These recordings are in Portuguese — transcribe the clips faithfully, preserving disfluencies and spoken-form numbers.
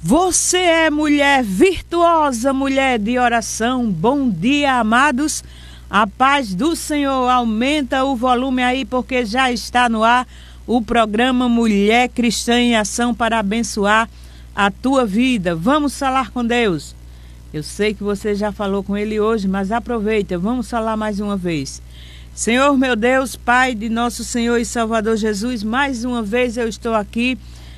Você é mulher virtuosa, mulher de oração. Bom dia, amados. A paz do Senhor. Aumenta o volume aí, porque já está no ar o programa Mulher Cristã em Ação para abençoar a tua vida. Vamos falar com Deus. Eu sei que você já falou com Ele hoje, mas aproveita, vamos falar mais uma vez. Senhor, meu Deus, Pai de nosso Senhor e Salvador Jesus, mais uma vez eu estou aqui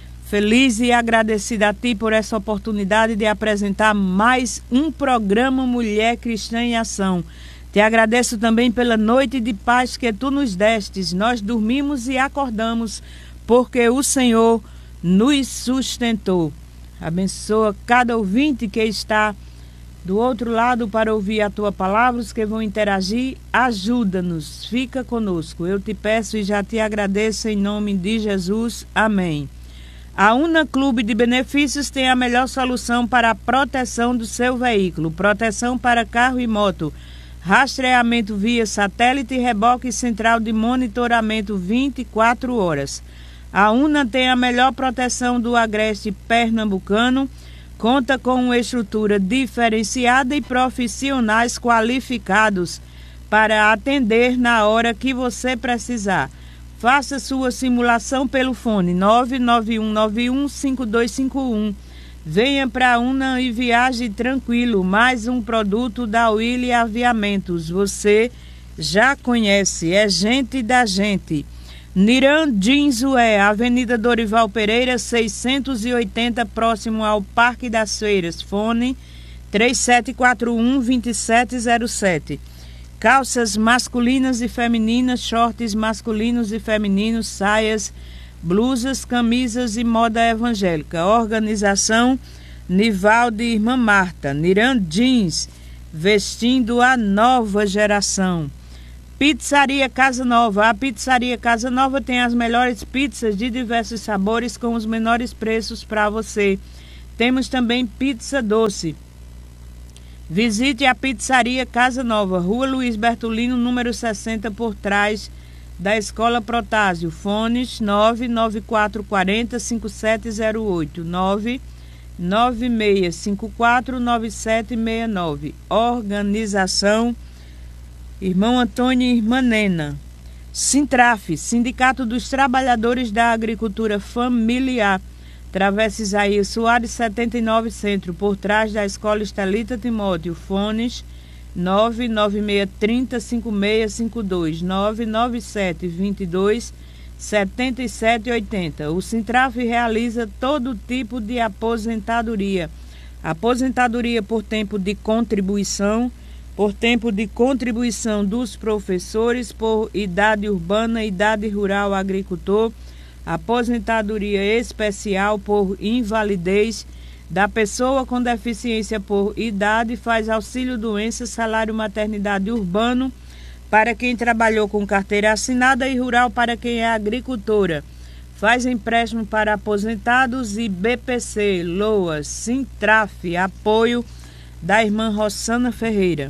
feliz e agradecida a Ti por essa oportunidade de apresentar mais um programa Mulher Cristã em Ação. Te agradeço também pela noite de paz que Tu nos destes. Nós dormimos e acordamos porque o Senhor nos sustentou. Abençoa cada ouvinte que está do outro lado para ouvir a Tua palavra, os que vão interagir. Ajuda-nos, fica conosco. Eu te peço e já te agradeço em nome de Jesus. Amém. A Una Clube de Benefícios tem a melhor solução para a proteção do seu veículo. Proteção para carro e moto. Rastreamento via satélite e reboque central de monitoramento vinte e quatro horas. A Una tem a melhor proteção do agreste pernambucano. Conta com uma estrutura diferenciada e profissionais qualificados para atender na hora que você precisar. Faça sua simulação pelo fone nove nove um nove um cinco dois cinco um. Venha para a Una e viaje tranquilo. Mais um produto da Willy Aviamentos. Você já conhece, é gente da gente. Niran Jeanswear, Avenida Dorival Pereira, seiscentos e oitenta, próximo ao Parque das Feiras. Fone três sete quatro um, dois sete zero sete. Calças masculinas e femininas, shorts masculinos e femininos, saias, blusas, camisas e moda evangélica. Organização Nivaldo e Irmã Marta. Niran Jeans, vestindo a nova geração. Pizzaria Casa Nova. A Pizzaria Casa Nova tem as melhores pizzas de diversos sabores com os menores preços para você. Temos também pizza doce. Visite a Pizzaria Casa Nova, Rua Luiz Bertolino, número sessenta, por trás da Escola Protásio. Fones nove nove quatro quatro zero, cinco sete zero oito, nove nove seis cinco quatro nove sete seis nove. Organização Irmão Antônio e Irmã Nena. Sintraf, Sindicato dos Trabalhadores da Agricultura Familiar. Travessa Isaías Soares, setenta e nove, Centro, por trás da Escola Estelita Timóteo. Fones nove nove seis três zero cinco seis cinco dois, nove nove sete dois dois sete sete oito zero. O Sintraf realiza todo tipo de aposentadoria. Aposentadoria por tempo de contribuição, por tempo de contribuição dos professores, por idade urbana, idade rural, agricultor, aposentadoria especial por invalidez da pessoa com deficiência por idade, faz auxílio doença, salário maternidade urbano para quem trabalhou com carteira assinada e rural para quem é agricultora. Faz empréstimo para aposentados e B P C, Loas, Sintraf, apoio da irmã Rossana Ferreira.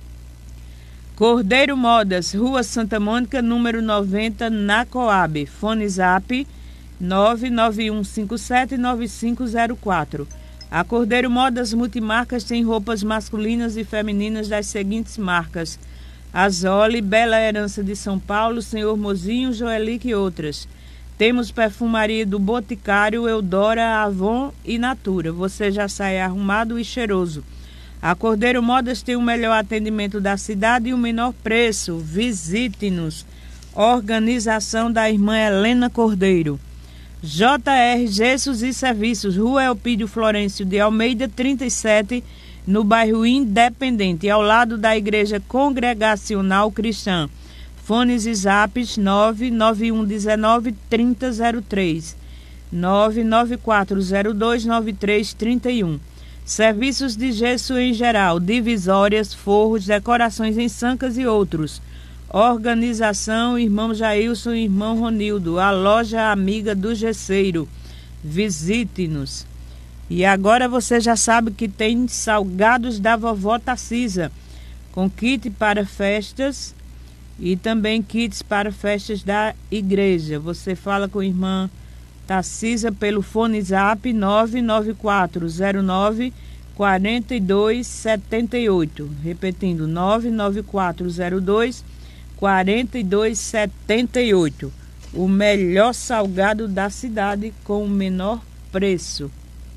Cordeiro Modas, Rua Santa Mônica, número noventa, na Coab. Fone Zap nove nove um cinco sete nove cinco zero quatro. A Cordeiro Modas Multimarcas tem roupas masculinas e femininas das seguintes marcas: Azole, Bela Herança de São Paulo, Senhor Mozinho, Joelique e outras. Temos perfumaria do Boticário, Eudora, Avon e Natura. Você já sai arrumado e cheiroso. A Cordeiro Modas tem o melhor atendimento da cidade e o menor preço. Visite-nos. Organização da irmã Helena Cordeiro. J R Gessos e Serviços, Rua Elpídio Florencio de Almeida, trinta e sete, no bairro Independente, ao lado da Igreja Congregacional Cristã. Fones e zaps nove nove um um nove três zero zero três, nove nove quatro zero dois nove três três um. Serviços de gesso em geral, divisórias, forros, decorações em sancas e outros. Organização Irmão Jailson e Irmão Ronildo, a loja amiga do gesseiro. Visite-nos. E agora você já sabe que tem salgados da vovó Tarcisa, com kit para festas e também kits para festas da igreja. Você fala com a irmã Tarcísia pelo fone zap nove nove quatro zero nove quatro dois sete oito. Repetindo, nove nove quatro zero dois quatro dois sete oito. O melhor salgado da cidade com o menor preço.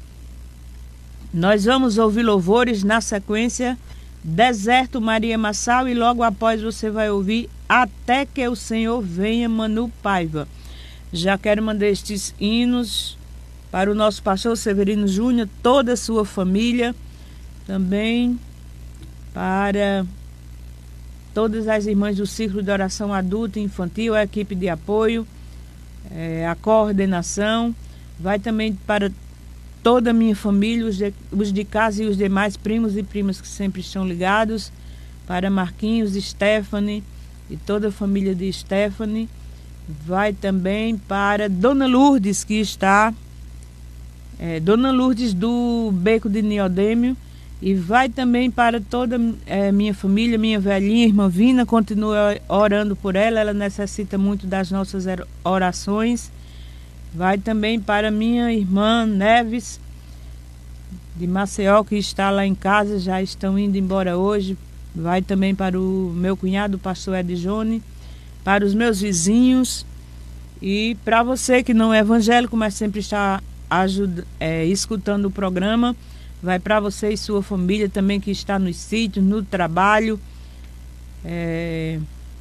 Nós vamos ouvir louvores, na sequência Deserto, Maria Massal, e logo após você vai ouvir Até que o Senhor Venha, Manu Paiva. Já quero mandar estes hinos para o nosso pastor Severino Júnior, toda a sua família, também para todas as irmãs do Círculo de Oração Adulta e Infantil, a equipe de apoio, é, a coordenação, vai também para toda a minha família, os de, os de casa e os demais primos e primas que sempre estão ligados, para Marquinhos, Stephanie e toda a família de Stephanie. Vai também para Dona Lourdes, que está, é, Dona Lourdes do Beco de Niodêmio, e vai também para toda a é, minha família, minha velhinha, irmã Vina, continua orando por ela, ela necessita muito das nossas orações. Vai também para minha irmã Neves, de Maceió, que está lá em casa, já estão indo embora hoje. Vai também para o meu cunhado, o pastor Edjone, para os meus vizinhos e para você que não é evangélico, mas sempre está ajuda, é, escutando o programa. Vai para você e sua família também que está nos sítios, no trabalho. É...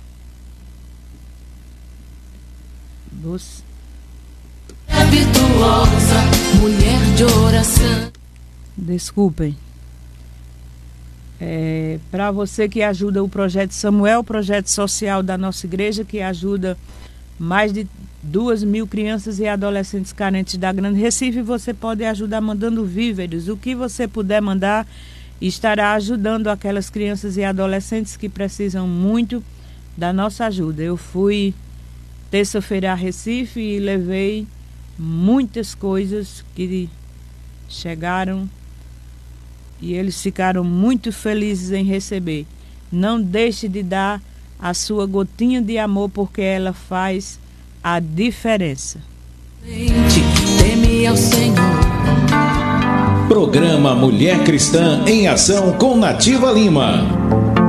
Você... Virtuosa, mulher de oração. Desculpem. É, para você que ajuda o Projeto Samuel, projeto social da nossa igreja, que ajuda mais de duas mil crianças e adolescentes carentes da Grande Recife, você pode ajudar mandando víveres. O que você puder mandar estará ajudando aquelas crianças e adolescentes que precisam muito da nossa ajuda. Eu fui terça-feira a Recife e levei muitas coisas que chegaram e eles ficaram muito felizes em receber. Não deixe de dar a sua gotinha de amor, porque ela faz a diferença. Teme ao Senhor. Programa Mulher Cristã em Ação com Nativa Lima.